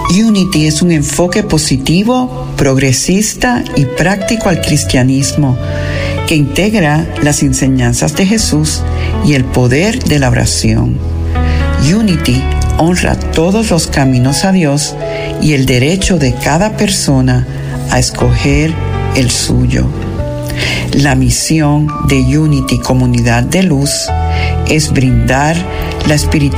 Unity es un enfoque positivo, progresista y práctico al cristianismo que integra las enseñanzas de Jesús y el poder de la oración. Unity honra todos los caminos a Dios y el derecho de cada persona a escoger el suyo. La misión de Unity Comunidad de Luz es brindar la espiritualidad